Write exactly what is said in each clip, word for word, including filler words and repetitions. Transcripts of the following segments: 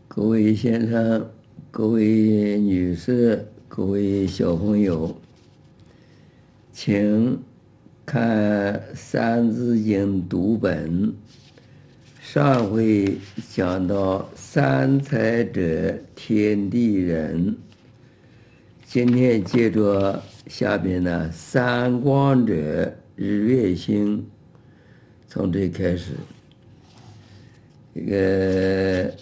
各位先生、各位女士、各位小朋友，请看《三字经》读本。上回讲到三才者，天地人。今天接着下边呢，三光者，日月星。从这开始，这个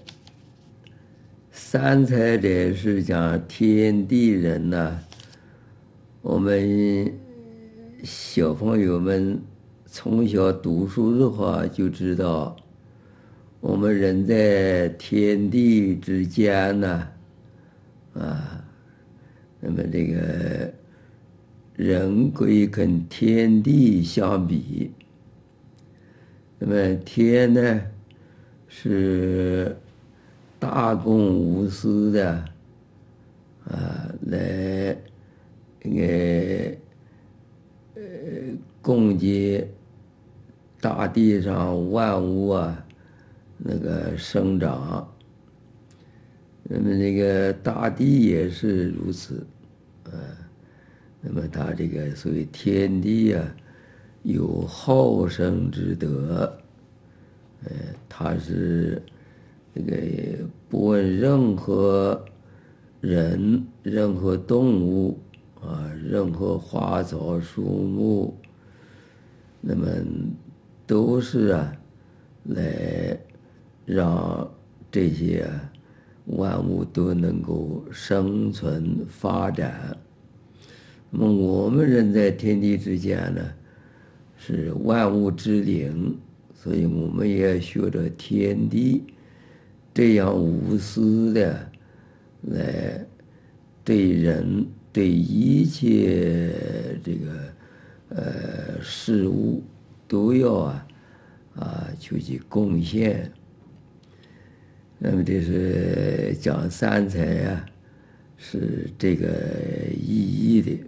三才者是讲天地人呐、我们小朋友们从小读书的话，就知道我们人在天地之间呢，啊，那么这个人归跟天地相比，那么天呢是大公无私的啊，来那个呃供给大地上万物啊那个生长。那么这个大地也是如此啊。那么它这个所谓天地啊，有好生之德，呃，它是这个不问任何人、任何动物啊、任何花草树木，那么都是啊，来让这些啊万物都能够生存发展。那么我们人在天地之间呢，是万物之灵，所以我们也要学着天地这样无私的来对人对一切这个呃事物都要啊啊去去贡献。那么这是讲三才啊，是这个意义的。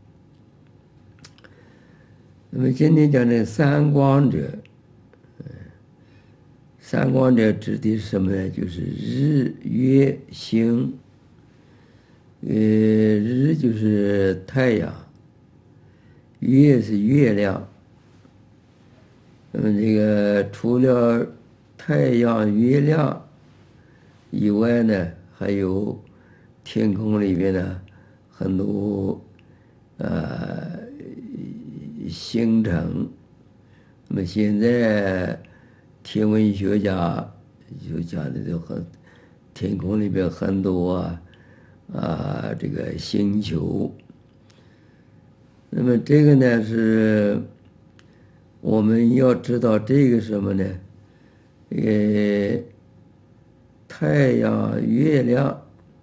那么今天讲的三光者，三光者指的是什么呢？就是日、月、星。呃，日就是太阳，月是月亮。那么这个除了太阳、月亮以外呢，还有天空里边呢很多呃星辰。那么现在天文学家就讲的就很，天空里边很多啊啊这个星球。那么这个呢是我们要知道这个什么呢？呃，太阳、月亮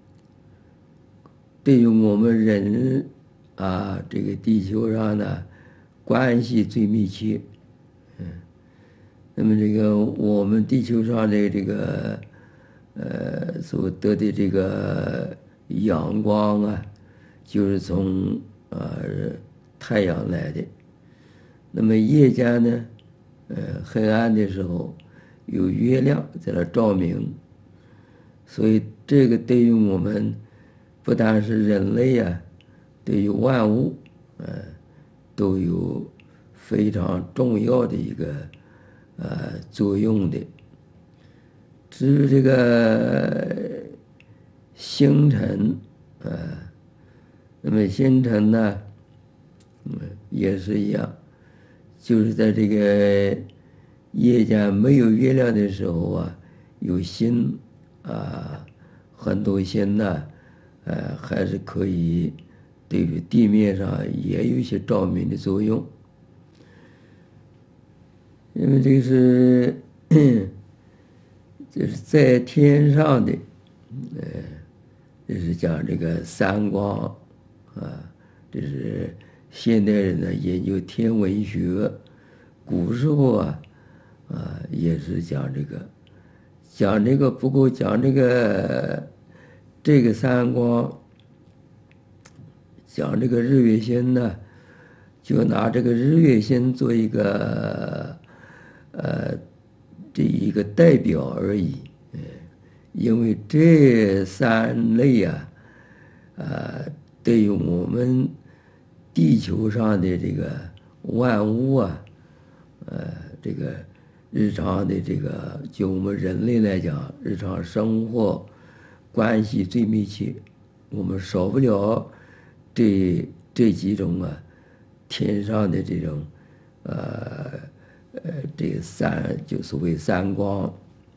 对于我们人啊，这个地球上呢，关系最密切。嗯，那么这个我们地球上的这个呃所得的这个阳光啊，就是从呃太阳来的。那么夜间呢，呃黑暗的时候有月亮在那照明，所以这个对于我们不但是人类啊，对于万物呃都有非常重要的一个呃作用的。至于这个星辰，呃，那么星辰呢，嗯，也是一样，就是在这个夜间没有月亮的时候啊，有星啊，很多星呢，呃，还是可以对于地面上也有一些照明的作用。因为这个是就是在天上的，呃，这是讲这个三光啊，这是现代人呢研究天文学，古时候啊啊也是讲这个，讲这个不过讲这个这个三光，讲这个日月星呢，就拿这个日月星做一个呃这一个代表而已。 因为这三类啊，呃，对于我们地球上的这个万物啊，呃，这个日常的这个，就我们人类来讲，日常生活关系最密切，我们少不了这这几种啊，天上的这种，呃呃，这三就所谓三光。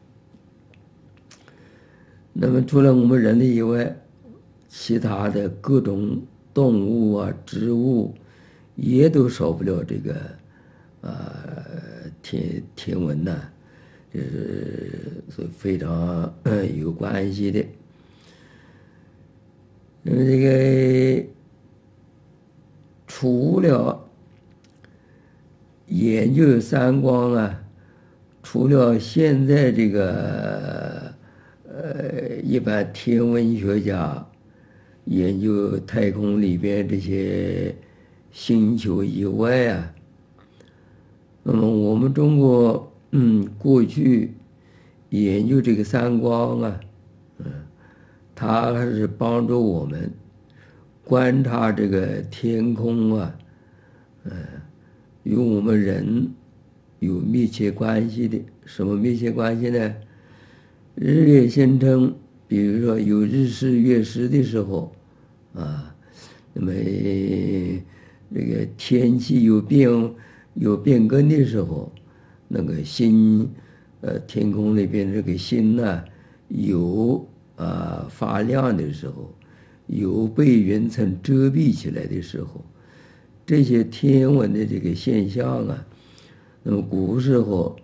那么除了我们人类以外，其他的各种动物啊、植物，也都少不了这个，呃，天天文呐、啊，这是是非常有关系的。那么这个除了研究三光啊，除了现在这个呃一般天文学家研究太空里边这些星球以外啊，那么我们中国嗯过去研究这个三光啊，嗯，它还是帮助我们观察这个天空啊，嗯，与我们人有密切关系的。什么密切关系呢？日月星辰，比如说有日食月食的时候啊，那么这个天气有变有变更的时候，那个星呃天空那边这个星呢、啊、有啊发亮的时候，有被云层遮蔽起来的时候，这些天文的这个现象啊，那么古时候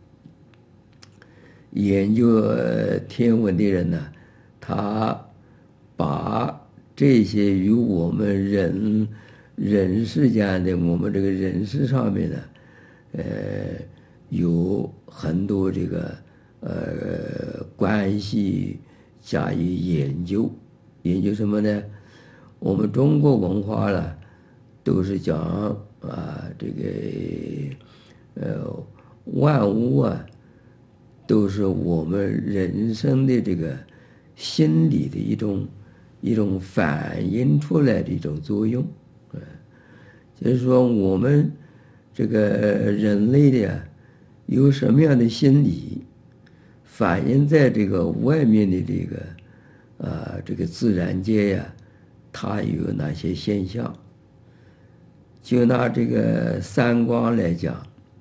研究天文的人呢，他把这些与我们人人世间的我们这个人世上面呢，呃，有很多这个呃关系加以研究。研究什么呢？我们中国文化呢，都是讲啊，这个呃万物啊，都是我们人生的这个心理的一种一种反映出来的一种作用，嗯，就是说我们这个人类的有什么样的心理，反映在这个外面的这个啊这个自然界呀，它有哪些现象？就拿这个三光来讲。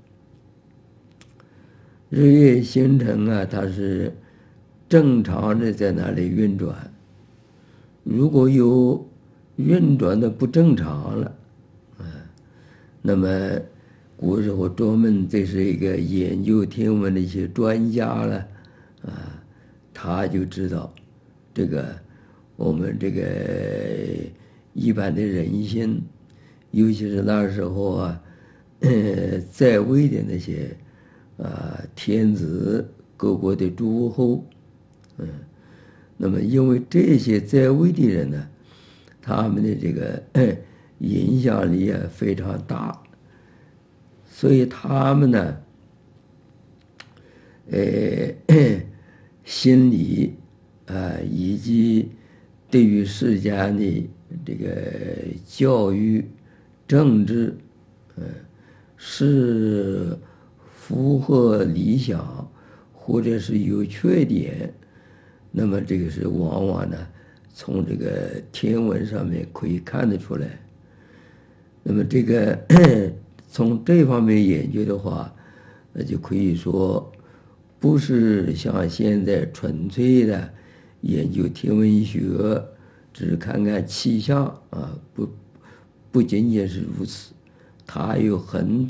日月星辰啊，它是正常的在那里运转。如果有运转的不正常了，啊，那么古时候专门这是一个研究天文的一些专家了，啊，他就知道这个我们这个一般的人心，尤其是那时候啊，呃，在位的那些。啊，天子各国的诸侯，嗯，那么因为这些在位的人呢，他们的这个影响力啊非常大，所以他们呢，呃，心理啊以及对于世间的这个教育、政治，嗯，是。符合理想，或者是有缺点，那么这个是往往呢，从这个天文上面可以看得出来。那么这个从这方面研究的话，那就可以说，不是像现在纯粹的研究天文学，只看看气象啊，不不仅仅是如此，它有很